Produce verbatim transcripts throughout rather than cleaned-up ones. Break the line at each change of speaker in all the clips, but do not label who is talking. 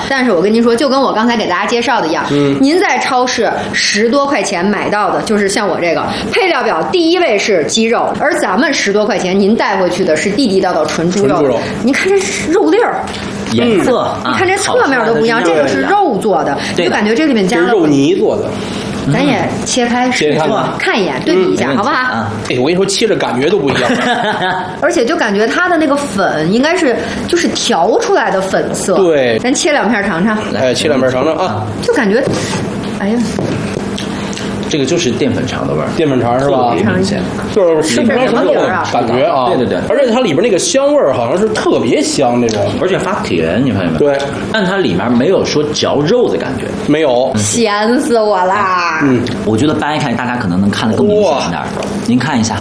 但是我跟您说，就跟我刚才给大家介绍的一样，嗯，您在超市十多块钱买到的，就是像我这个配料表第一位是鸡肉，而咱们十多块钱您带回去的是地地道道纯猪肉。
纯猪肉，
您看这肉粒儿。
颜色，
嗯、你看这侧面都不一样，这个是肉做的，就感觉这里面加了
肉泥做的。
咱也切开试看看一眼，对比一下，好不好？
哎，我跟你说，切着感觉都不一样。
而且就感觉它的那个粉应该是就是调出来的粉色。
对，
咱切两片尝尝。
哎，切两片尝尝啊！
就感觉，哎呀。
这个就是淀粉肠的味儿，
淀粉肠是吧？
明显，
就是吃不出什么肉感觉啊。
对对对，
而且它里边那个香味儿好像是特别香那种，
而且发甜，你发现没？
对，
但它里面没有说嚼肉的感觉，
没有，
咸死我啦！
嗯，我觉得掰开大家可能能看得更明显一点。您看一下。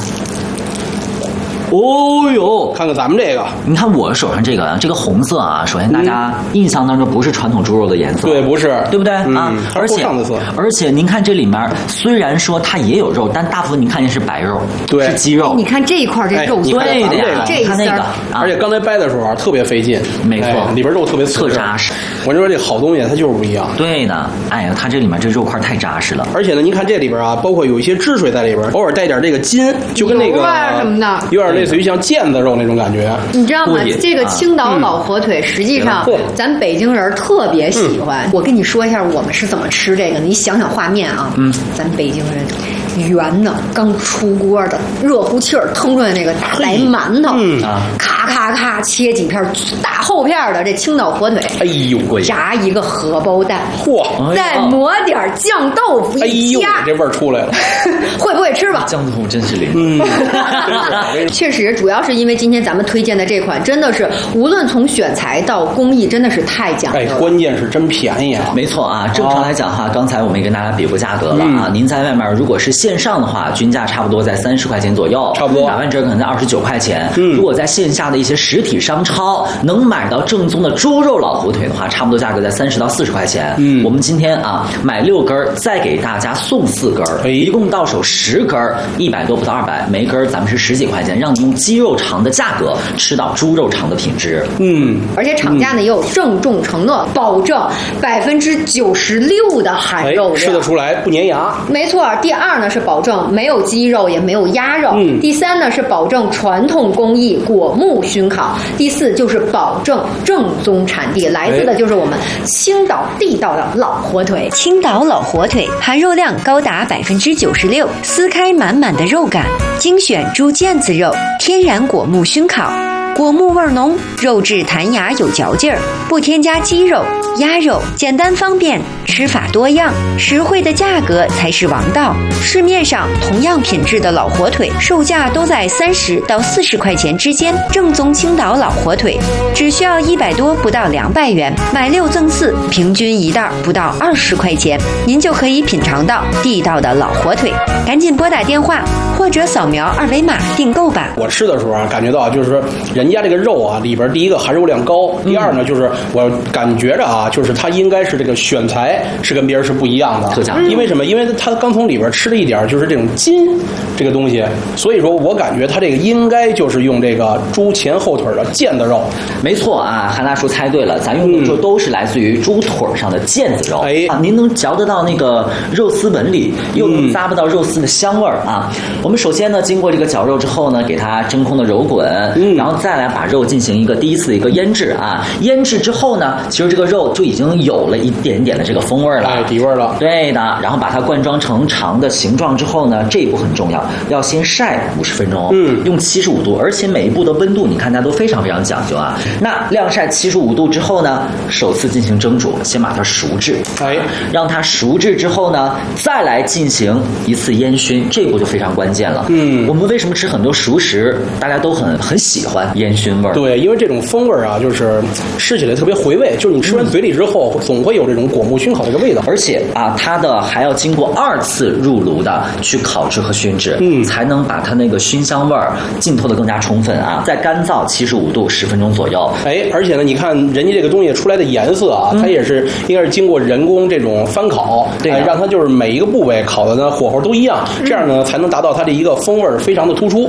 哦呦，
看看咱们这个，
你看我手上这个，这个红色啊，首先大家印象当中不是传统猪肉的颜色，
对，不是，
对不对、
嗯、
啊？而且而且您看这里面虽然说它也有肉，但大部分您看见是白肉，
对，
是鸡肉。
你看这一块这肉，
对的呀，
这一
看那个，
而且刚才掰的时候啊，特别费劲，
没错，
哎、里边肉特别
特扎实。
我跟你说，这好东西它就是不一样。
对的，哎呀，它这里面这肉块太扎实了。
而且呢，您看这里边啊，包括有一些汁水在里边，偶尔带点这个筋，就跟那个
什么的，
有点类似于像腱子肉那种感觉。
你知道吗？这个青岛老火腿，嗯、实际上咱北京人特别喜欢。嗯、我跟你说一下，我们是怎么吃这个。你想想画面啊，嗯，咱北京人圆的，刚出锅的，热乎气儿腾出来那个白馒头，嗯啊，咔咔咔切几片大厚片的这青岛火腿，
哎呦喂，
炸一个荷包蛋，
嚯，
再抹点酱豆腐一加，
哎呦，这味儿出来了，
会不会吃吧？
酱豆腐真是灵，
嗯，
确实，主要是因为今天咱们推荐的这款真的是无论从选材到工艺，真的是太讲究了。
哎，关键是真便宜啊！
没错啊，正常来讲哈，刚才我们也跟大家比过价格了啊。您在外面如果是线上的话，均价差不多在三十块钱左右，
差不多
打完折可能在二十九块钱。嗯，如果在线下的一些实体商超能买到正宗的猪肉老火腿的话，差不多价格在三十到四十块钱。嗯，我们今天啊买六根，再给大家送四根，哎，一共到手十根，一百多不到二百，每根咱们是十几块钱，让你用鸡肉肠的价格吃到猪肉肠的品质。
嗯，
而且厂家呢也有郑重承诺，保证百分之九十六的含肉量，
吃得出来不粘牙。
没错。第二呢是保证没有鸡肉也没有鸭肉。嗯。第三呢是保证传统工艺果木熏烤。第四就是保证正宗产地，来自的就是我们青岛地道的老火腿。
青岛老火腿含肉量高达百分之九十六，撕开满满的肉感，精选猪腱子肉，天然果木熏烤。果木味浓，肉质弹牙有嚼劲儿，不添加鸡肉、鸭肉，简单方便，吃法多样，实惠的价格才是王道。市面上同样品质的老火腿，售价都在三十到四十块钱之间。正宗青岛老火腿，只需要一百多不到两百元，买六赠四，平均一袋不到二十块钱，您就可以品尝到地道的老火腿。赶紧拨打电话或者扫描二维码订购吧。
我吃的时候啊，感觉到就是人家这个肉啊，里边第一个含肉量高，第二呢就是我感觉着啊，就是它应该是这个选材是跟别人是不一样的。因为什么？因为它刚从里边吃了一点就是这种筋这个东西，所以说我感觉它这个应该就是用这个猪前后腿的腱子肉。
没错啊，韩大叔猜对了，咱用的肉都是来自于猪腿上的腱子肉。
哎、
啊，您能嚼得到那个肉丝纹理，又能咂不到肉丝的香味儿啊。我们首先呢，经过这个绞肉之后呢，给它真空的揉滚，嗯、然后再来把肉进行一个第一次的一个腌制啊。腌制之后呢，其实这个肉就已经有了一点点的这个风味了，
哎，底味了。
对的，然后把它灌装成长的形状之后呢，这一步很重要，要先晒五十分钟，嗯，用七十五度，而且每一步的温度你看它都非常非常讲究啊。那晾晒七十五度之后呢，首次进行蒸煮，先把它熟制，
哎，
让它熟制之后呢，再来进行一次烟熏，这一步就非常关键了。嗯，我们为什么吃很多熟食，大家都很很喜欢烟熏味儿？
对，因为这种风味啊，就是吃起来特别回味，就是你吃完嘴里之后，嗯、总会有这种果木熏烤这个味道。
而且啊，它的还要经过二次入炉的去烤制和熏制，嗯，才能把它那个熏香味儿浸透的更加充分啊。再干燥七十五度十分钟左右。
哎，而且呢，你看人家这个东西出来的颜色啊，嗯、它也是应该是经过人工这种翻烤，对、哎，让它就是每一个部位烤的呢火候都一样，嗯、这样呢才能达到它的一个风味非常的突出。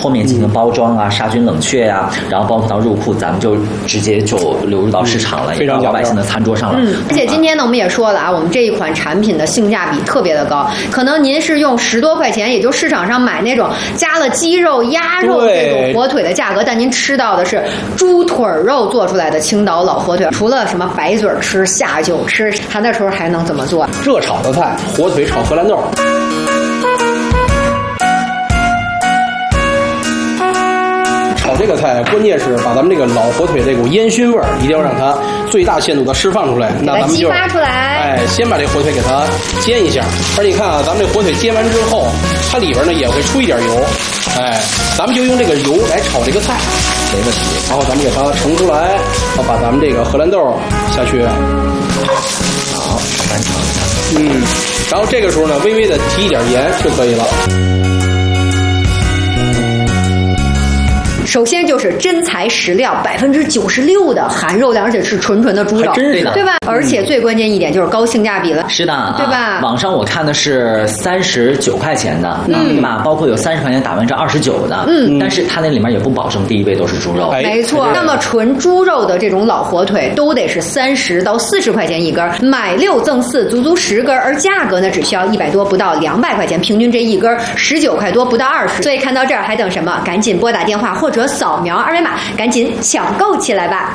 后面进行包装啊、杀菌冷却啊，然后包括到入库，咱们就直接就流入到市场了，也到老百姓的餐桌上了。
嗯，而且今天呢，我们也说了啊，我们这一款产品的性价比特别的高，可能您是用十多块钱，也就市场上买那种加了鸡肉、鸭肉这种火腿的价格，但您吃到的是猪腿肉做出来的青岛老火腿。除了什么白嘴吃、下酒吃，它那时候还能怎么做？
热炒的菜，火腿炒荷兰豆。炒这个菜，关键是把咱们这个老火腿这股烟熏味儿，一定要让它最大限度的释放出来。那咱们就
激发出来。
哎，先把这火腿给它煎一下。而你看啊，咱们这火腿煎完之后，它里边呢也会出一点油。哎，咱们就用这个油来炒这个菜，没问题。然后咱们给它盛出来，然后把咱们这个荷兰豆下去。
好，翻炒一下。
嗯，然后这个时候呢，微微的提一点盐就可以了。
首先就是真材实料，百分之九十六的含肉量，而且是纯纯的猪肉，
真是的，
对吧？而且最关键一点就是高性价比了，
是的，
对吧？
啊、网上我看的是三十九块钱的，
嗯，
对吧？包括有三十块钱打完折二十九的，嗯，但是它那里面也不保证第一杯都是猪肉，
哎、没错。那么纯猪肉的这种老火腿都得是三十到四十块钱一根，买六赠四，足足十根，而价格呢只需要一百多，不到两百块钱，平均这一根十九块多，不到二十。所以看到这儿还等什么？赶紧拨打电话或者扫描二维码，赶紧抢购起来吧！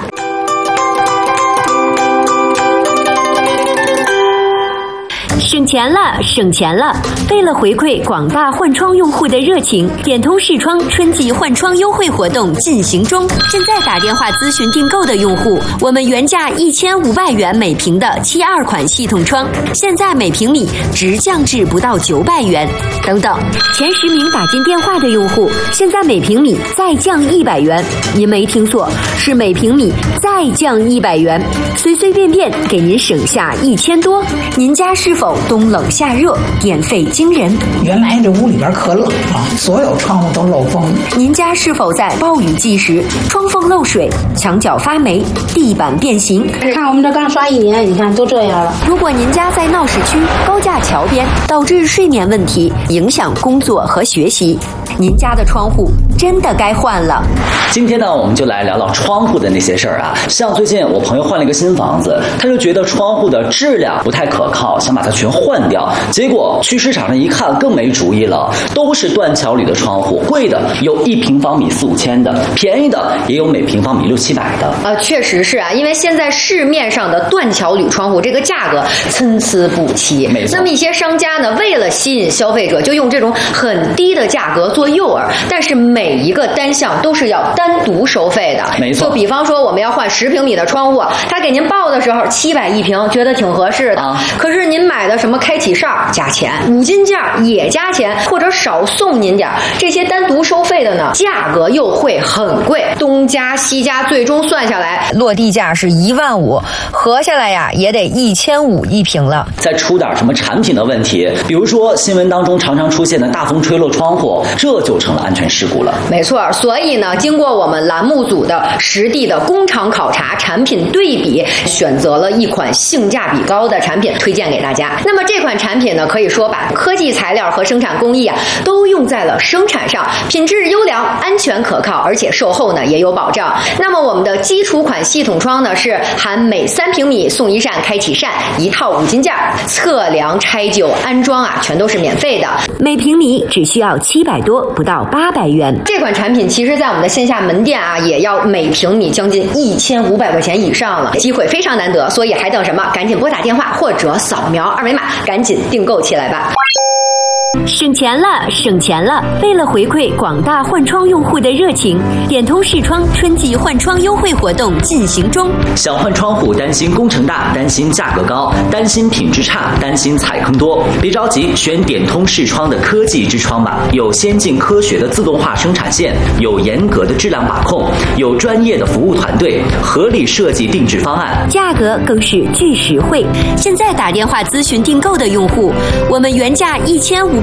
省钱了，省钱了！为了回馈广大换窗用户的热情，点通视窗春季换窗优惠活动进行中。现在打电话咨询订购的用户，我们原价一千五百元每平的七二款系统窗，现在每平米直降至不到九百元。等等，前十名打进电话的用户，现在每平米再降一百元。您没听错，是每平米再降一百元，随随便便给您省下一千多。您家是否冬冷夏热，电费惊人？
原来这屋里边可冷了，所有窗户都漏风。
您家是否在暴雨季时窗缝漏水、墙角发霉、地板变形？
看我们这刚刷一年，你看都这样了。
如果您家在闹市区、高架桥边，导致睡眠问题，影响工作和学习，您家的窗户真的该换了。
今天呢，我们就来聊聊窗户的那些事儿啊。像最近我朋友换了一个新房子，他就觉得窗户的质量不太可靠，想把它全换掉。结果去市场上一看，更没主意了，都是断桥铝的窗户，贵的有一平方米四五千的，便宜的也有每平方米六七百的。
呃，确实是啊，因为现在市面上的断桥铝窗户这个价格参差不齐，
没错。
那么一些商家呢，为了吸引消费者，就用这种很低的价格做诱饵，但是每一个单项都是要单独收费的。
没错。
就比方说我们要换十平米的窗户，他给您报的时候七百一平，觉得挺合适的。啊、可是您买的什么开启哨加钱，五金件也加钱，或者少送您点，这些单独收费的呢，价格又会很贵，东加西加，最终算下来落地价是一万五，合下来呀也得一千五一平了。
再出点什么产品的问题，比如说新闻当中常常出现的大风吹落窗户，这就成了安全事故了。
没错，所以呢，经过我们栏目组的实地的工厂考察、产品对比，选择了一款性价比高的产品推荐给大家。那么这款产品呢，可以说把科技材料和生产工艺啊都用在了生产上，品质优良、安全可靠，而且售后呢也有保障。那么我们的基础款系统窗呢是含每三平米送一扇开启扇，一套五金件，测量、拆旧、安装啊全都是免费的，
每平米只需要七百多，不到八百元。
这款产品其实在我们的线下门店啊也要每平米将近一千五百块钱以上了，机会非常难得，所以还等什么？赶紧拨打电话或者扫描二维码，赶紧订购起来吧。
省钱了，省钱了！为了回馈广大换窗用户的热情，点通视窗春季换窗优惠活动进行中。
想换窗户，担心工程大，担心价格高，担心品质差，担心踩坑多，别着急，选点通视窗的科技之窗吧。有先进科学的自动化生产线，有严格的质量把控，有专业的服务团队，合理设计定制方案，
价格更是巨实惠。现在打电话咨询订购的用户，我们原价一千五百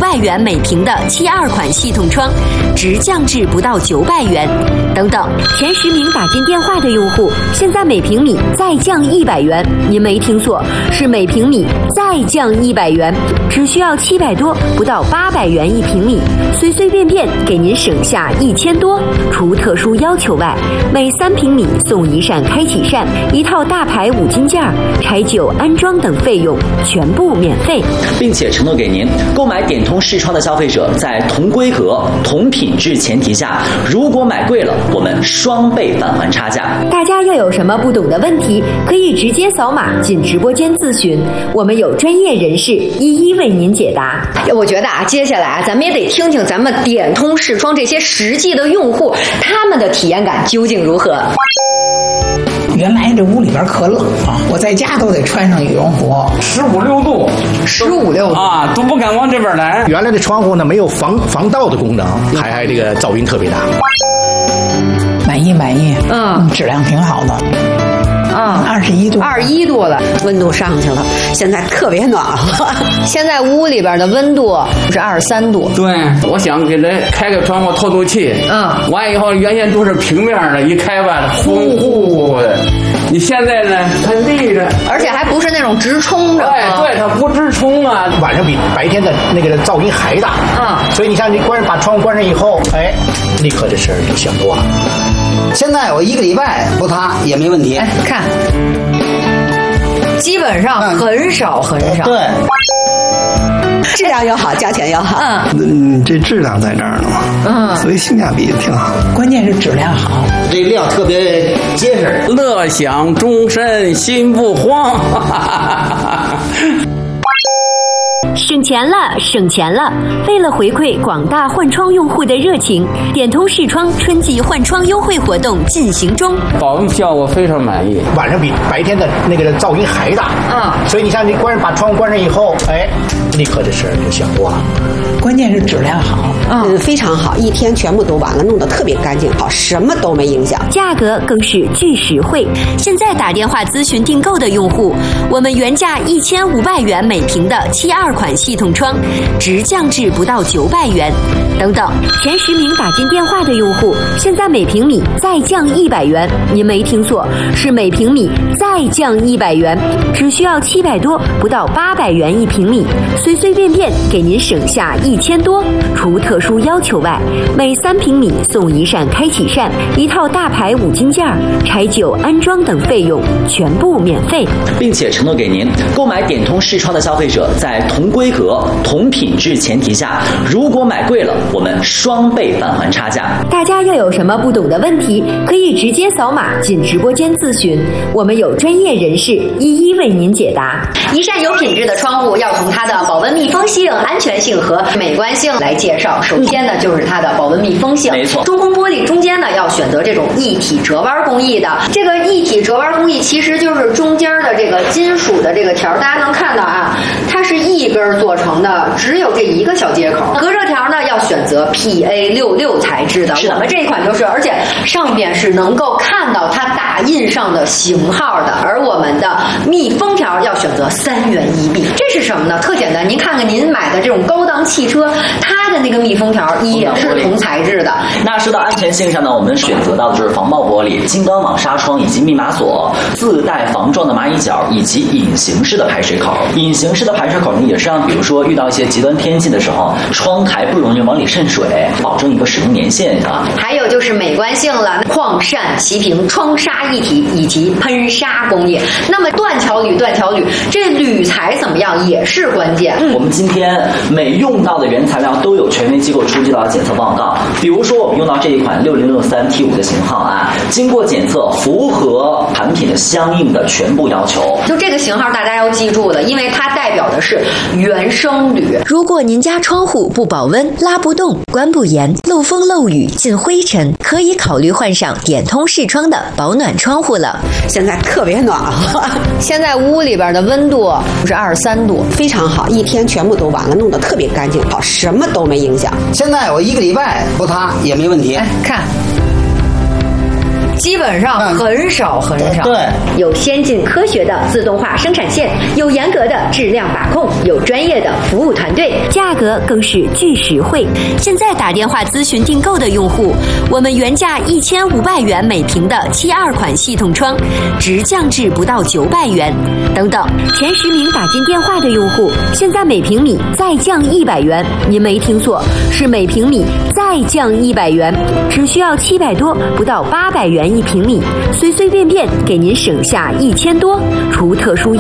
百元每平的七二款系统窗，直降至不到九百元。等等，前十名打进电话的用户，现在每平米再降一百元。您没听错，是每平米再降一百元，只需要七百多，不到八百元一平米，随随便便给您省下一千多。除特殊要求外，每三平米送一扇开启扇、一套大牌五金件、拆旧安装等费用全部免费，
并且承诺给您购买点通视窗的消费者，在同规格、同品质前提下，如果买贵了，我们双倍返还差价。
大家要有什么不懂的问题，可以直接扫码进直播间咨询，我们有专业人士一一为您解答。
我觉得啊，接下来啊，咱们也得听听咱们点通视窗这些实际的用户，他们的体验感究竟如何。
原来这屋里边可冷啊，我在家都得穿上羽绒服，
十五六度，
十五六度
啊，都不敢往这边来。
原来的窗户呢没有防防盗的功能，还还这个噪音特别大。
满意满意，
嗯，
质量挺好的。
啊，
二十一度，
二十一度了，
温度上去了，现在特别暖和。
现在屋里边的温度是二十三度。
对，我想给它开个窗户透透气。
嗯，
完以后原先都是平面的，一开吧呼呼的。你现在呢，它立着，
而且还不是那种直冲着。
哎，对，它不直冲啊。
晚上比白天的那个噪音还大。
嗯，
所以你像你关把窗户关上以后，哎，立刻这事儿就想多了。
现在我一个礼拜不擦也没问题。
哎，看，基本上很少很少。
对，
质量又好，价钱又好。
嗯，这质量在这儿呢嘛。
嗯，
所以性价比挺好。
关键是质量好，
这料特别结实。
乐享终身心不慌。
省钱了，省钱了！为了回馈广大换窗用户的热情，点通视窗春季换窗优惠活动进行中，
保温效果非常满意。
晚上比白天的那个噪音还大。
嗯，
所以你像你关把窗户关上以后，哎，立刻这事儿就想多了。
关键是质量好，
嗯，非常好，一天全部都完了，弄得特别干净，好，什么都没影响。
价格更是巨实惠。现在打电话咨询订购的用户，我们原价一千五百元每平的七二款系统窗，直降至不到九百元。等等，前十名打进电话的用户，现在每平米再降一百元。您没听错，是每平米再降一百元，只需要七百多，不到八百元一平米，随随便便给您省下一千多。除特殊要求外，每三平米送一扇开启扇、一套大牌五金件、拆旧安装等费用全部免费，
并且承诺给您购买点通视窗的消费者，在同规格、同品质前提下，如果买贵了，我们双倍返还差价。
大家要有什么不懂的问题，可以直接扫码进直播间咨询，我们有专业人士一一为您解答。
一扇有品质的窗户要从它的保温密封性、安全性和美观性来介绍。首先呢，就是它的保温密封性。
没错，
中空玻璃中间呢要选择这种一体折弯工艺的。这个一体折弯工艺其实就是中间的这个金属的这个条，大家能看到啊，它是一根做成的，只有这一个小接口。隔热条呢要选择 P A 六六 材质的。我们这一款就是，而且上边是能够看到它打印上的型号的。而我们的密封条要选择三元一密。这是什么呢？特简单，您看看您买的这种高档汽车，它的那个密封条也是同材质的。
那说到安全性上呢，我们选择到的就是防爆玻璃、金刚网纱窗以及密码锁，自带防撞的蚂蚁脚以及隐形式的排水口。隐形式的排水口呢，也是让比如说遇到一些极端天气的时候，窗台不容易往里渗水，保证一个使用年限啊。
还有就是美观性了，矿扇齐平、窗纱一体以及喷砂工艺。那么断桥铝，断桥铝，这铝材怎么样也是关键。
嗯、我们今天每用到的原材料都有权威机构出具到检测报告。比如说我们用到这一款六零六三 T 五的型号啊，经过检测符合产品的相应的全部要求。
就这个型号大家要记住了，因为它代表的是原生铝。
如果您家窗户不保温、拉不动、关不严、漏风漏雨、进灰尘，可以考虑换上点通视窗的保暖窗户了。
现在特别暖和，
现在屋里边的温度是二十三度，
非常好，一天全部都完了，弄得特别干净，好，什么都没影响。
现在我一个礼拜不擦也没问题。
哎，看。 基本上很少很少。
对，
有先进科学的自动化生产线，有严格的质量把控，有专业的服务团队，价格更是巨实惠。现在打电话咨询订购的用户，我们原价一千五百元每平的七二款系统窗，直降至不到九百元。等等，前十名打进电话的用户，现在每平米再降一百元。您没听错，是每平米再降一百元，只需要七百多，不到八百元一平米，随随便便给您省下一千多，除特殊